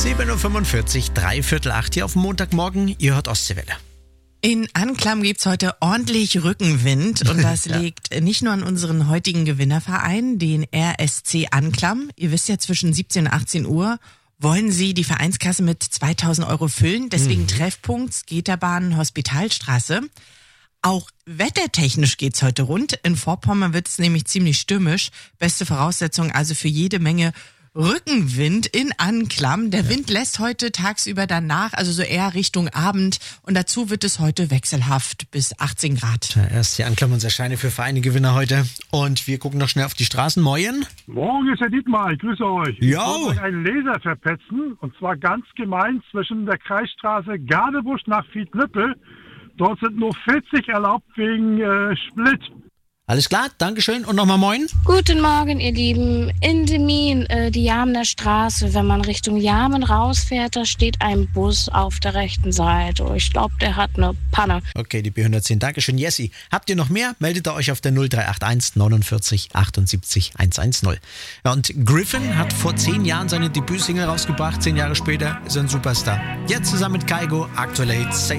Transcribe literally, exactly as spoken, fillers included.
sieben Uhr fünfundvierzig, drei Viertel acht hier auf dem Montagmorgen. Ihr hört Ostseewelle. In Anklam gibt's heute ordentlich Rückenwind und das Ja. liegt nicht nur an unseren heutigen Gewinnerverein, den R S C Anklam. Ihr wisst ja, zwischen siebzehn und achtzehn Uhr wollen sie die Vereinskasse mit zweitausend Euro füllen. Deswegen mhm. Treffpunkt Skaterbahn Hospitalstraße. Auch wettertechnisch geht's heute rund. In Vorpommern wird es nämlich ziemlich stürmisch. Beste Voraussetzung also für jede Menge Rückenwind in Anklam. Der ja. Wind lässt heute tagsüber dann nach, also so eher Richtung Abend. Und dazu wird es heute wechselhaft bis achtzehn Grad. Ja, erst die Anklam und Scheine für Vereine-Gewinner heute. Und wir gucken noch schnell auf die Straßen. Moin. Morgen ist Herr Dietmar, ich grüße euch. Jo. Ich wollte euch einen Laser verpetzen. Und zwar ganz gemein zwischen der Kreisstraße Gadebusch nach Fiedlüppel. Dort sind nur vierzig erlaubt wegen äh, Split. Alles klar, Dankeschön und nochmal moin. Guten Morgen, ihr Lieben. In Demmin, äh, die Jamener Straße, wenn man Richtung Jamen rausfährt, da steht ein Bus auf der rechten Seite. Ich glaube, der hat eine Panne. Okay, die B hundertzehn. Dankeschön, Jessi. Habt ihr noch mehr? Meldet ihr euch auf der null drei acht eins neunundvierzig achtundsiebzig hundertzehn. Ja, und Griffin hat vor zehn Jahren seine Debütsingle rausgebracht. Zehn Jahre später ist er ein Superstar. Jetzt zusammen mit Kaigo, aktuelle Hits.